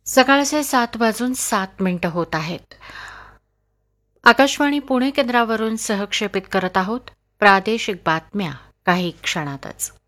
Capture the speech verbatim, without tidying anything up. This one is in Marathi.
सकाळचे सात वाजून सात मिनिटं होत आहेत. आकाशवाणी पुणे केंद्रावरून सहक्षेपित करत आहोत प्रादेशिक बातम्या काही क्षणातच.